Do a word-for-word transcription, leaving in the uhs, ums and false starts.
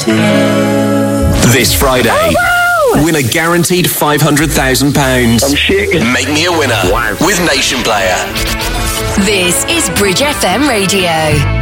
This Friday, oh, wow. Win a guaranteed five hundred thousand pounds. I'm shaking. Make me a winner wow. with Nation Player. This is Bridge F M Radio.